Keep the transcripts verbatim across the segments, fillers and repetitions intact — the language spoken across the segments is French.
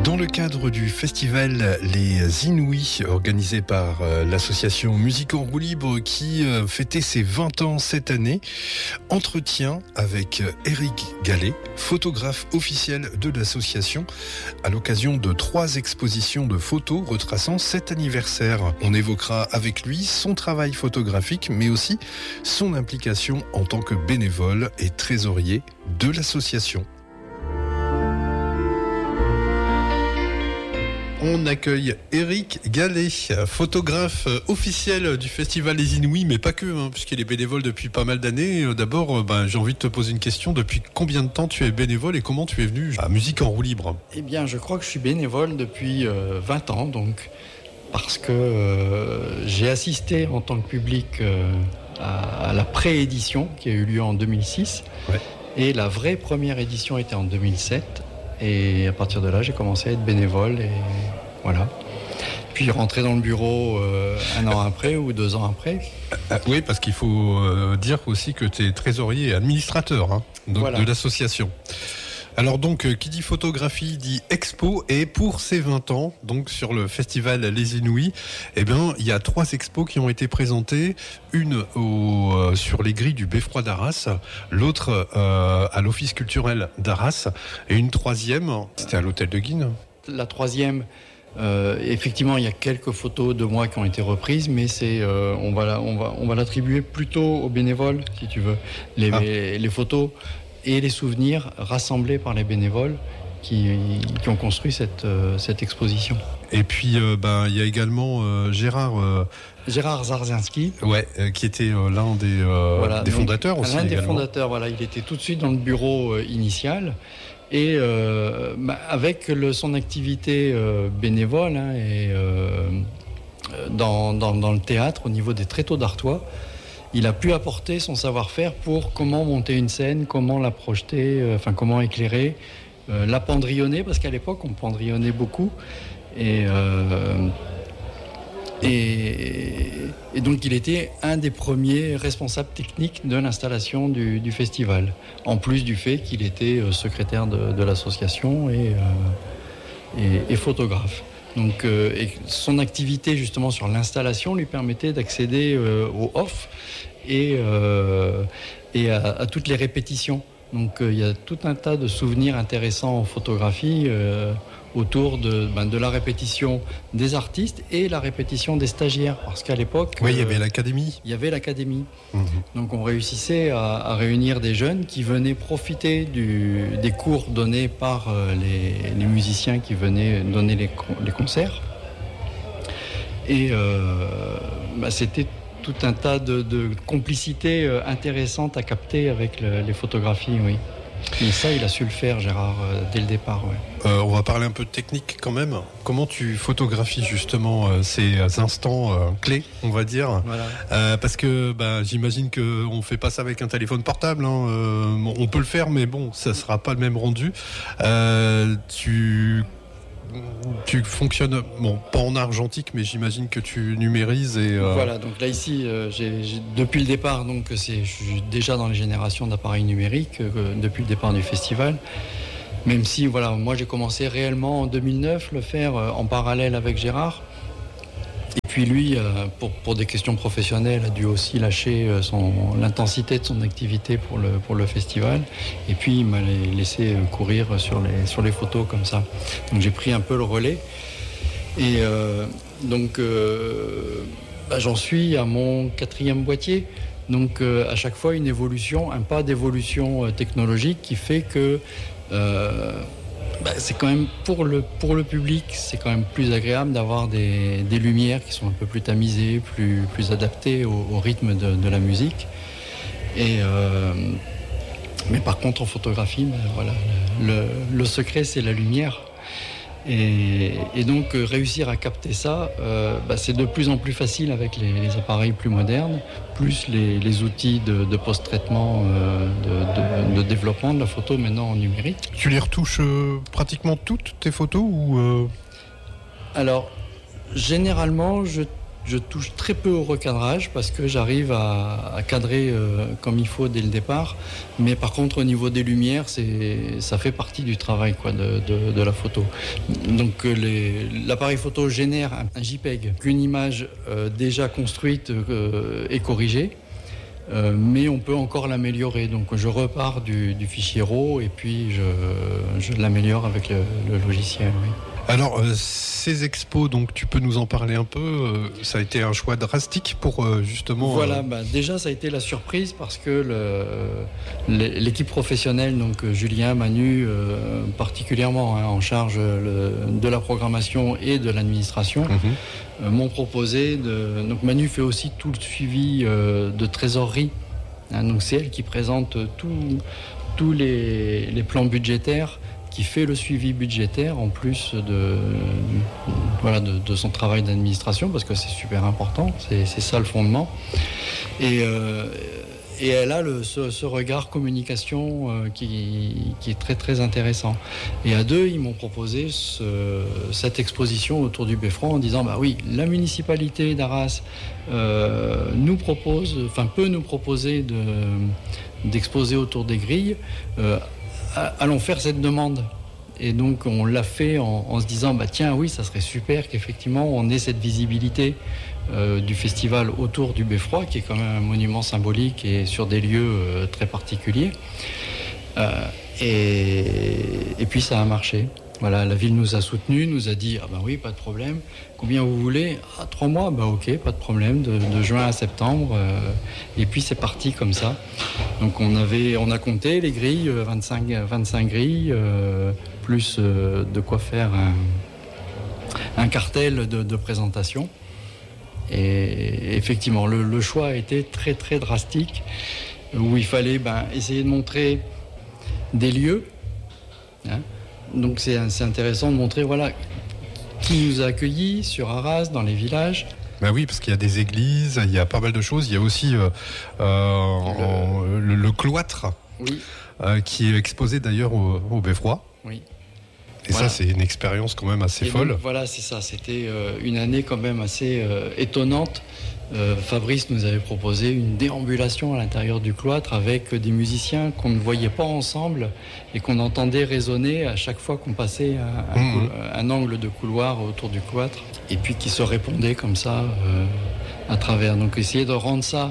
Dans le cadre du festival Les Inouïs, organisé par l'association Musique en roue libre qui fêtait ses vingt ans cette année, entretien avec Éric Gallet, photographe officiel de l'association, à l'occasion de trois expositions de photos retraçant cet anniversaire. On évoquera avec lui son travail photographique, mais aussi son implication en tant que bénévole et trésorier de l'association. On accueille Éric Gallet, photographe officiel du festival Les Inouïs, mais pas que, hein, puisqu'il est bénévole depuis pas mal d'années. D'abord, ben, j'ai envie de te poser une question. Depuis combien de temps tu es bénévole et comment tu es venu à Musique en roue libre ? Eh bien, je crois que je suis bénévole depuis euh, vingt ans, donc, parce que euh, j'ai assisté en tant que public euh, à, à la pré-édition qui a eu lieu en deux mille six. Ouais. Et la vraie première édition était en deux mille sept. Et à partir de là, j'ai commencé à être bénévole et voilà. Puis rentrer dans le bureau euh, un an après ou deux ans après. Euh, oui, parce qu'il faut euh, dire aussi que tu es trésorier et administrateur hein, donc, voilà. de l'association. Alors donc, euh, qui dit photographie dit expo, et pour ces vingt ans, donc sur le festival Les Inouïs, eh bien, il y a trois expos qui ont été présentées, une au, euh, sur les grilles du Beffroi d'Arras, l'autre euh, à l'Office culturel d'Arras, et une troisième, c'était à l'Hôtel de Guines. La troisième, euh, effectivement, il y a quelques photos de moi qui ont été reprises, mais c'est, euh, on va, la, on va, on va l'attribuer plutôt aux bénévoles, si tu veux. Les, ah. les, les photos et les souvenirs rassemblés par les bénévoles qui, qui ont construit cette, euh, cette exposition. Et puis, euh, ben, il y a également euh, Gérard... Euh, Gérard Zarzinski. Ouais, euh, qui était euh, l'un des, euh, voilà, des fondateurs aussi. L'un des également. fondateurs, voilà. Il était tout de suite dans le bureau euh, initial. Et euh, bah, avec le, son activité euh, bénévole hein, et euh, dans, dans, dans le théâtre, au niveau des tréteaux d'Artois, il a pu apporter son savoir-faire pour comment monter une scène, comment la projeter, euh, enfin comment éclairer, euh, la pendrillonner, parce qu'à l'époque on pendrillonnait beaucoup. Et, euh, et, et donc il était un des premiers responsables techniques de l'installation du, du festival, en plus du fait qu'il était secrétaire de, de l'association et, euh, et, et photographe. Donc, euh, et son activité justement sur l'installation lui permettait d'accéder euh, au off et, euh, et à, à toutes les répétitions. Donc il euh, y a tout un tas de souvenirs intéressants en photographie euh, autour de, ben, de la répétition des artistes et la répétition des stagiaires. Parce qu'à l'époque... Oui, il euh, y avait l'académie. Il y avait l'académie. Mmh. Donc on réussissait à, à réunir des jeunes qui venaient profiter du, des cours donnés par euh, les, les musiciens qui venaient donner les, les concerts. Et euh, ben, c'était tout un tas de, de complicités euh, intéressantes à capter avec le, les photographies, oui. Et ça, il a su le faire, Gérard, euh, dès le départ. Ouais. Euh, on va parler un peu de technique quand même. Comment tu photographies justement euh, ces instants euh, clés, on va dire voilà. euh, Parce que bah, j'imagine qu'on ne fait pas ça avec un téléphone portable. Hein. Euh, on peut le faire, mais bon, ça ne sera pas le même rendu. Euh, tu... Tu fonctionnes, bon, pas en argentique, mais j'imagine que tu numérises et... Euh... Voilà, donc là ici, euh, j'ai, j'ai, depuis le départ, donc, c'est, je suis déjà dans les générations d'appareils numériques, euh, depuis le départ du festival. Même si, voilà, moi j'ai commencé réellement en deux mille neuf, le faire euh, en parallèle avec Gérard. Et puis lui, euh, pour, pour des questions professionnelles, a dû aussi lâcher euh, son, l'intensité de son activité pour le, pour le festival. Et puis il m'a laissé courir sur les, sur les photos comme ça. Donc j'ai pris un peu le relais. Et euh, donc euh, bah, j'en suis à mon quatrième boîtier. Donc euh, à chaque fois une évolution, un pas d'évolution euh, technologique qui fait que... Euh, Bah, c'est quand même pour le, pour le public, c'est quand même plus agréable d'avoir des, des lumières qui sont un peu plus tamisées, plus, plus adaptées au, au rythme de, de la musique. Et, euh, mais par contre, en photographie, ben, voilà, le, le secret, c'est la lumière. Et, et donc, euh, réussir à capter ça, euh, bah, c'est de plus en plus facile avec les, les appareils plus modernes, plus les, les outils de, de post-traitement, euh, de, de, de développement de la photo maintenant en numérique. Tu les retouches euh, pratiquement toutes tes photos ou euh... Alors, généralement, je je touche très peu au recadrage parce que j'arrive à, à cadrer euh, comme il faut dès le départ. Mais par contre, au niveau des lumières, c'est, ça fait partie du travail quoi, de, de, de la photo. Donc les, l'appareil photo génère un, un JPEG, une image euh, déjà construite euh, et corrigée. Euh, mais on peut encore l'améliorer. Donc je repars du, du fichier RAW et puis je, je l'améliore avec le, le logiciel. Oui. Alors, euh, ces expos, donc tu peux nous en parler un peu. Euh, ça a été un choix drastique pour euh, justement. Voilà, euh... bah, déjà ça a été la surprise parce que le, l'équipe professionnelle, donc Julien, Manu, euh, particulièrement hein, en charge le, de la programmation et de l'administration, mm-hmm. euh, m'ont proposé de. Donc Manu fait aussi tout le suivi euh, de trésorerie. Hein, donc c'est elle qui présente tous les, les plans budgétaires, qui fait le suivi budgétaire en plus de, voilà, de, de son travail d'administration, parce que c'est super important, c'est, c'est ça le fondement. Et, euh, et elle a le, ce, ce regard communication euh, qui, qui est très très intéressant. Et à deux, ils m'ont proposé ce, cette exposition autour du Beffroi en disant bah oui, la municipalité d'Arras euh, nous propose, enfin peut nous proposer de, d'exposer autour des grilles. Euh, allons faire cette demande. Et donc on l'a fait en, en se disant bah tiens oui ça serait super qu'effectivement on ait cette visibilité euh, du festival autour du Beffroi qui est quand même un monument symbolique et sur des lieux euh, très particuliers euh, et, et puis ça a marché. Voilà, la ville nous a soutenus, nous a dit ah ben oui pas de problème, combien vous voulez, ah trois mois, bah ok pas de problème, de, de juin à septembre euh, et puis c'est parti comme ça. Donc on avait, on a compté les grilles, vingt-cinq, vingt-cinq grilles, euh, plus euh, de quoi faire un, un cartel de, de présentation. Et effectivement le, le choix a été très très drastique où il fallait ben, essayer de montrer des lieux. Hein, donc c'est, c'est intéressant de montrer voilà, qui nous a accueillis sur Arras, dans les villages. Ben oui, parce qu'il y a des églises, il y a pas mal de choses. Il y a aussi euh, euh, le... En, le, le cloître, oui. euh, qui est exposé d'ailleurs au, au Beffroi. Oui. Et voilà. Ça, c'est une expérience quand même assez Et folle. Donc, voilà, c'est ça. C'était euh, une année quand même assez euh, étonnante. Euh, Fabrice nous avait proposé une déambulation à l'intérieur du cloître avec des musiciens qu'on ne voyait pas ensemble et qu'on entendait résonner à chaque fois qu'on passait un, mmh. un, un angle de couloir autour du cloître et puis qui se répondaient comme ça euh, à travers. Donc essayer de rendre ça,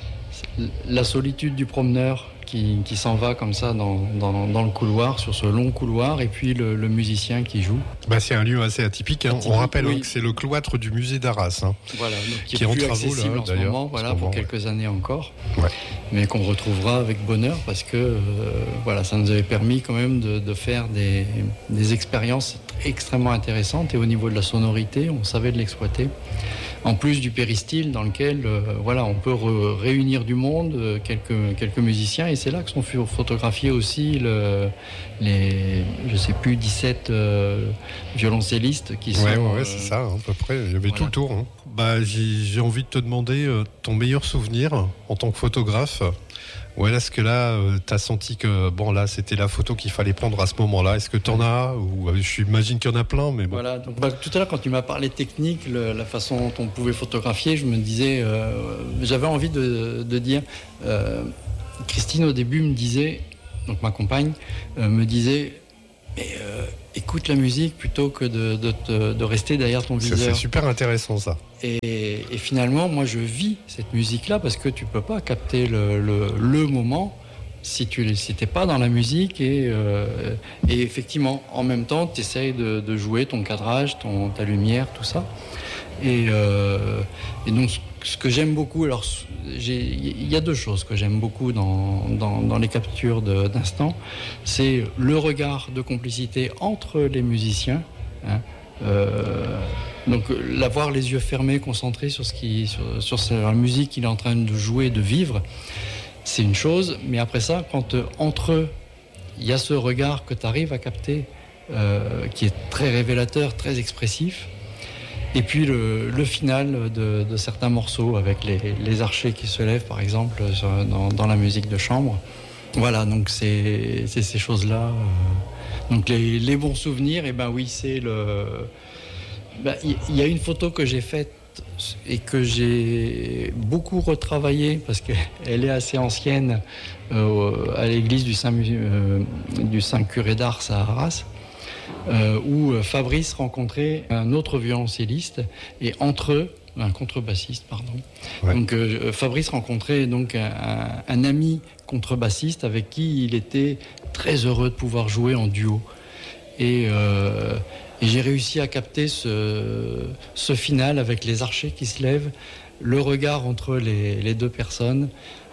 la solitude du promeneur qui, qui s'en va comme ça dans, dans, dans le couloir, sur ce long couloir, et puis le, le musicien qui joue. Bah, c'est un lieu assez atypique. Hein. atypique On rappelle oui. hein, que c'est le cloître du musée d'Arras. Hein, voilà, donc qui, qui est, est plus en travaux accessible là, en ce d'ailleurs, moment, voilà, en ce moment, pour quelques ouais. années encore, ouais. mais qu'on retrouvera avec bonheur parce que euh, voilà, ça nous avait permis quand même de, de faire des, des expériences extrêmement intéressantes, et au niveau de la sonorité, on savait de l'exploiter. En plus du péristyle dans lequel euh, voilà, on peut re- réunir du monde, euh, quelques, quelques musiciens, et c'est là que sont photographiés aussi le, les, je sais plus, dix-sept euh, violoncellistes qui sont... Ouais, ouais, euh, c'est ça, hein, à peu près, il y avait voilà. tout le tour. Hein. Bah, j'ai, j'ai envie de te demander euh, ton meilleur souvenir en tant que photographe. Ouais, est-ce que là, euh, tu as senti que bon, là, c'était la photo qu'il fallait prendre à ce moment-là? Est-ce que tu en as? Ou euh, j'imagine qu'il y en a plein, mais bon. Voilà, donc bah, tout à l'heure, quand tu m'as parlé technique, le, la façon dont on pouvait photographier, je me disais, euh, j'avais envie de, de dire, euh, Christine au début me disait, donc ma compagne, euh, me disait, mais euh, écoute la musique plutôt que de, de, de, de rester derrière ton viseur. C'est super intéressant ça. Et, et finalement, moi je vis cette musique-là parce que tu peux pas capter le, le, le moment si tu n'es pas dans la musique. Et, euh, et effectivement, en même temps, tu essayes de, de jouer ton cadrage, ton, ta lumière, tout ça. Et, euh, et donc, ce que j'aime beaucoup, alors il y a deux choses que j'aime beaucoup dans, dans, dans les captures de, d'instant, c'est le regard de complicité entre les musiciens. Hein, euh, donc l'avoir les yeux fermés, concentrés sur ce qui, sur, sur la musique qu'il est en train de jouer, de vivre, c'est une chose. Mais après ça, quand euh, entre eux, il y a ce regard que tu arrives à capter, euh, qui est très révélateur, très expressif. Et puis le, le final de, de certains morceaux avec les, les archers qui se lèvent, par exemple, sur, dans, dans la musique de chambre. Voilà, donc c'est, c'est ces choses-là. Euh, donc les, les bons souvenirs, et eh ben oui, c'est le. Il ben, y, y a une photo que j'ai faite carte et que j'ai beaucoup retravaillé parce qu'elle est assez ancienne euh, à l'église du Saint, euh, du Saint Curé d'Ars à Arras, euh, où Fabrice rencontrait un autre violoncelliste et entre eux, un contrebassiste, pardon. Ouais. Donc euh, Fabrice rencontrait donc un, un, un ami contrebassiste avec qui il était très heureux de pouvoir jouer en duo. Et, euh, et j'ai réussi à capter ce, ce final avec les archets qui se lèvent, le regard entre les, les deux personnes,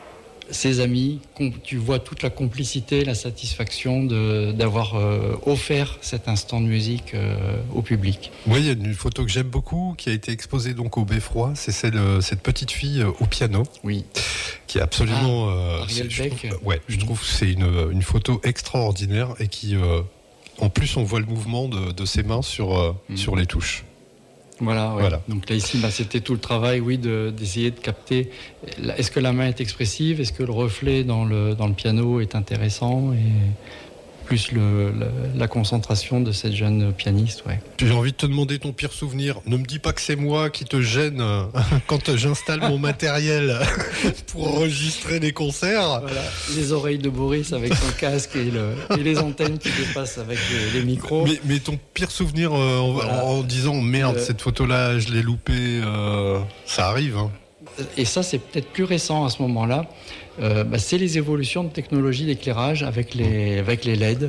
ses amis. Tu vois toute la complicité, la satisfaction de, d'avoir euh, offert cet instant de musique euh, au public. Oui, il y a une photo que j'aime beaucoup qui a été exposée donc au Beffroi. C'est celle, cette petite fille au piano. Oui. Qui est absolument. Ah, euh, Ariel je Beck. trouve, ouais, je trouve que c'est une, une photo extraordinaire et qui, euh, en plus, on voit le mouvement de, de ses mains sur, euh, mmh. sur les touches. Voilà, ouais. voilà. Donc là ici, bah, c'était tout le travail, oui, de, d'essayer de capter. Est-ce que la main est expressive ? Est-ce que le reflet dans le dans le piano est intéressant ? Et plus le, la, la concentration de cette jeune pianiste, ouais. J'ai envie de te demander ton pire souvenir. Ne me dis pas que c'est moi qui te gêne quand j'installe mon matériel pour enregistrer les concerts. Voilà, les oreilles de Boris avec son casque et, le, et les antennes qui dépassent avec les, les micros. Mais, mais ton pire souvenir euh, en, voilà. en, en disant merde, euh, cette photo-là, je l'ai loupée, euh, ça arrive. Hein. Et ça, c'est peut-être plus récent à ce moment-là. Euh, bah, c'est les évolutions de technologie d'éclairage avec les, avec les L E D.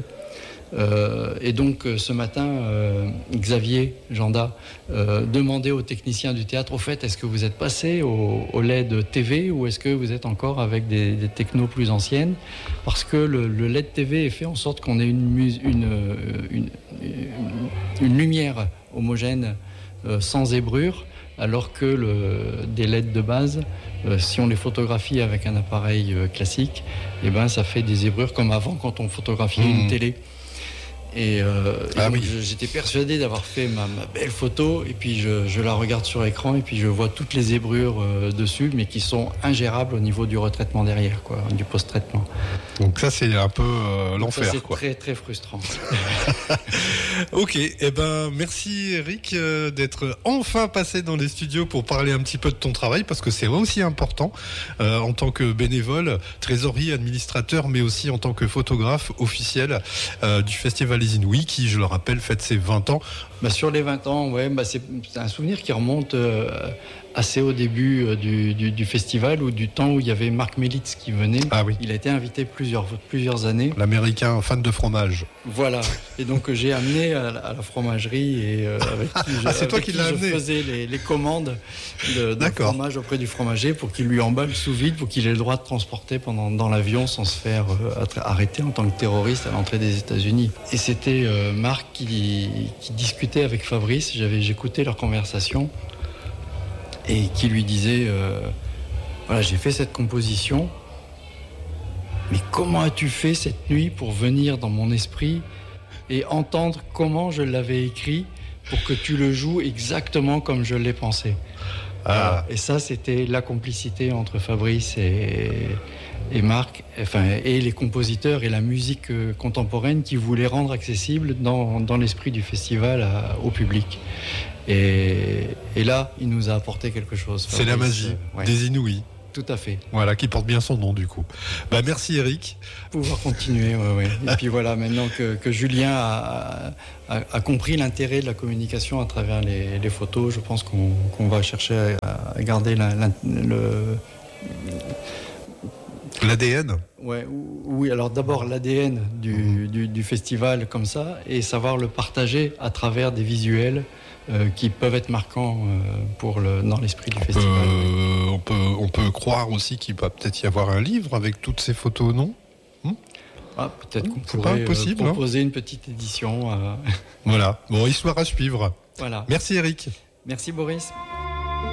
Euh, et donc ce matin, euh, Xavier Janda euh, demandait aux techniciens du théâtre, au fait, est-ce que vous êtes passé au, au L E D T V ou est-ce que vous êtes encore avec des, des technos plus anciennes ? Parce que le, le L E D T V est fait en sorte qu'on ait une, une, une, une, une lumière homogène euh, sans zébrure, alors que le, des L E D de base, euh, si on les photographie avec un appareil euh, classique, eh ben, ça fait des zébrures comme avant quand on photographiait mmh. une télé. Et, euh, ah et donc, oui. je, j'étais persuadé d'avoir fait ma, ma belle photo, et puis je, je la regarde sur l'écran, et puis je vois toutes les zébrures euh, dessus, mais qui sont ingérables au niveau du retraitement derrière, quoi, du post-traitement. Donc ça, c'est un peu euh, l'enfer, ça, c'est quoi. très, très frustrant. Ok, eh ben, merci Eric euh, d'être enfin passé dans les studios pour parler un petit peu de ton travail, parce que c'est aussi important euh, en tant que bénévole, trésorier, administrateur, mais aussi en tant que photographe officiel euh, du Festival Les Inouïs, qui, je le rappelle, fête ses vingt ans. Bah, sur les vingt ans, ouais, bah, c'est, c'est un souvenir qui remonte euh, assez au début euh, du, du, du festival, ou du temps où il y avait Marc Melitz qui venait. Ah oui. Il a été invité plusieurs, plusieurs années. L'américain fan de fromage. Voilà. Et donc j'ai amené à la, à la fromagerie et euh, avec qui je, ah, c'est toi qui qui l'as je amené. faisais les, les commandes de, de fromage auprès du fromager pour qu'il lui emballe sous vide, pour qu'il ait le droit de transporter pendant, dans l'avion sans se faire euh, arrêter en tant que terroriste à l'entrée des États-Unis. Et c'était euh, Marc qui, qui discutait avec Fabrice. J'avais, j'écoutais leur conversation et qui lui disait euh, voilà, j'ai fait cette composition, mais comment as-tu fait cette nuit pour venir dans mon esprit et entendre comment je l'avais écrit pour que tu le joues exactement comme je l'ai pensé. Ah. Et ça, c'était la complicité entre Fabrice et, et Marc, enfin, et les compositeurs et la musique contemporaine qui voulaient rendre accessible dans, dans l'esprit du festival à, au public. Et, et là, il nous a apporté quelque chose. Fabrice. C'est la magie euh, ouais. des Inouïs. Tout à fait. Voilà, qui porte bien son nom du coup. Bah, merci Eric. Pouvoir continuer, ouais, ouais. Et puis voilà, maintenant que, que Julien a, a, a compris l'intérêt de la communication à travers les, les photos, je pense qu'on, qu'on va chercher à, à garder la, la, le... l'A D N. Ouais, oui, alors d'abord l'A D N du, mmh. du, du festival comme ça, et savoir le partager à travers des visuels Euh, qui peuvent être marquants euh, pour le, dans l'esprit du on festival. Peut, on, peut, on peut croire aussi qu'il va peut-être y avoir un livre avec toutes ces photos, non hum ah, Peut-être qu'on C'est pourrait pas impossible, euh, proposer hein une petite édition. Euh... Voilà, bon, histoire à suivre. Voilà. Merci Eric. Merci Boris.